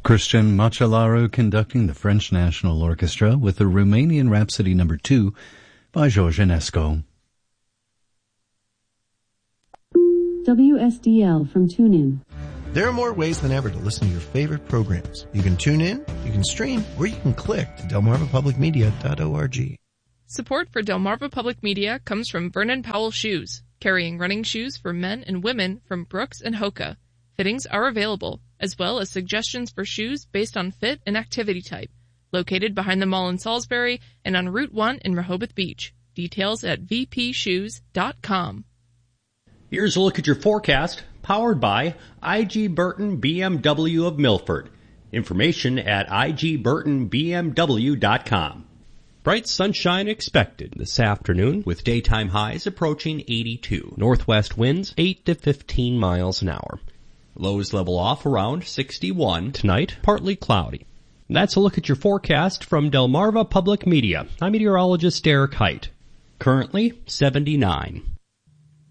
Cristian Machelaru conducting the French National Orchestra with the Romanian Rhapsody No. 2 by George Enesco. WSDL from TuneIn. There are more ways than ever to listen to your favorite programs. You can tune in, you can stream, or you can click to delmarvapublicmedia.org. Support for Delmarva Public Media comes from Vernon Powell Shoes, carrying running shoes for men and women from Brooks and Hoka. Fittings are available, as well as suggestions for shoes based on fit and activity type. Located behind the mall in Salisbury and on Route 1 in Rehoboth Beach. Details at vpshoes.com. Here's a look at your forecast, powered by I.G. Burton BMW of Milford. Information at igburtonbmw.com. Bright sunshine expected this afternoon with daytime highs approaching 82. Northwest winds 8 to 15 miles an hour. Lows level off around 61. Tonight, partly cloudy. That's a look at your forecast from Delmarva Public Media. I'm meteorologist Derek Height. Currently 79.